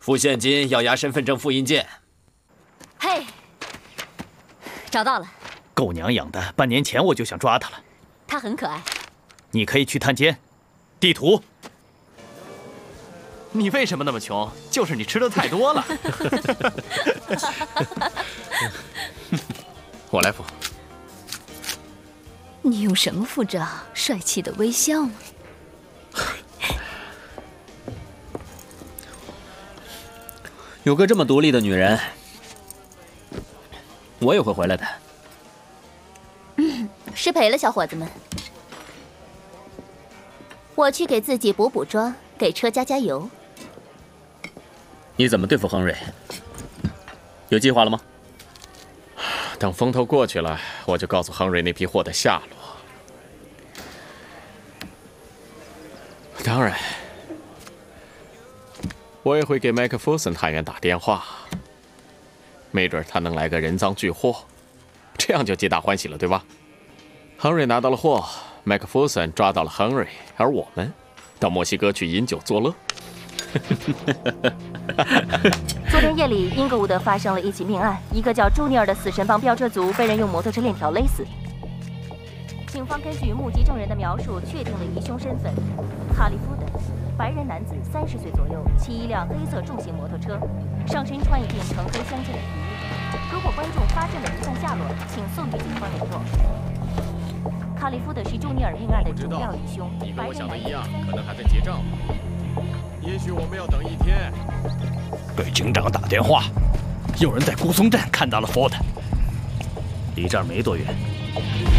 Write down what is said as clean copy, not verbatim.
付现金要押身份证复印件。 嘿，找到了。 狗娘养的，半年前我就想抓他了。 他很可爱。 你可以去探监。地图。你为什么那么穷？就是你吃的太多了。 我来付。 你用什么付账？帅气的微笑吗？ 有个这么独立的女人，我也会回来的。 失陪了，小伙子们。我去给自己补妆，给车加油。 你怎么对付亨瑞？有计划了吗？ 等风头过去了，我就告诉亨瑞那批货的下落。当然，我也会给麦克弗森探员打电话，没准他能来个人赃俱获，这样就皆大欢喜了，对吧？亨瑞拿到了货，麦克弗森抓到了亨瑞，而我们到墨西哥去饮酒作乐。 昨天夜里，英格伍德发生了一起命案，一个叫朱尼尔的死神帮飙车族被人用摩托车链条勒死。警方根据目击证人的描述，确定了疑凶身份：哈利·福德，白人男子，30岁左右，骑一辆黑色重型摩托车，上身穿一件橙黑相间的皮衣。如果观众发现了疑犯下落，请速与警方联络。哈利·福德是朱尼尔命案的主要疑凶。 你跟我想的一样，可能还在结账。也许我们要等一天。 给警长打电话，有人在孤松镇看到了 Ford，离这儿没多远。